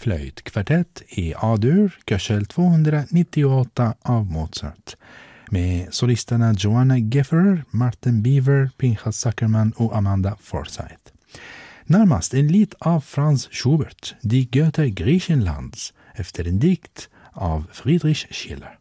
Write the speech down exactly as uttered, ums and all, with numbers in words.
flöjtkvartett i A-dur, Köchel tvåhundranittioåtta av Mozart, med solisterna Joanna Gefferer, Martin Beaver, Pinchas Zuckerman och Amanda Forsyth. Närmast en lit av Franz Schubert, Die Götter Griechenlands, efter en dikt av Friedrich Schiller.